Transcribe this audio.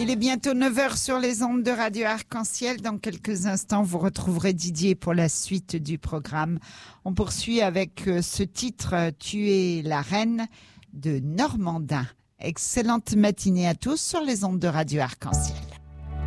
Il est bientôt 9 heures sur les ondes de Radio Arc-en-Ciel. Dans quelques instants, vous retrouverez Didier pour la suite du programme. On poursuit avec ce titre « Tu es la reine » de Normandin. Excellente matinée à tous sur les ondes de Radio Arc-en-Ciel.